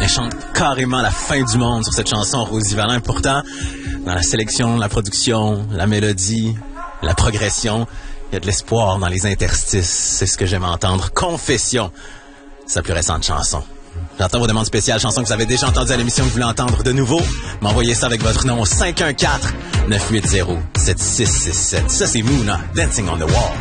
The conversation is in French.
Elle chante carrément la fin du monde sur cette chanson, Rosie Vallin. Pourtant, dans la sélection, la production, la mélodie, la progression, il y a de l'espoir dans les interstices. C'est ce que j'aime entendre. Confession, sa plus récente chanson. J'entends vos demandes spéciales, chansons que vous avez déjà entendues à l'émission que vous voulez entendre de nouveau. M'envoyez ça avec votre nom au 514-980-7667. Ça, c'est Moona, Dancing on the Wall.